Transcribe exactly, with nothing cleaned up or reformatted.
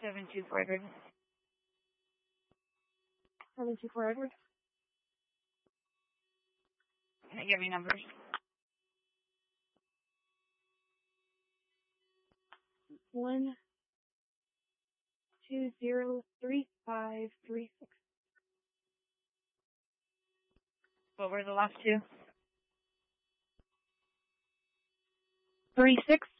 seven two four Edward. seven two four Edward. Can you give me numbers? One, two, zero, three, five, three, six. What were the last two? Three, six.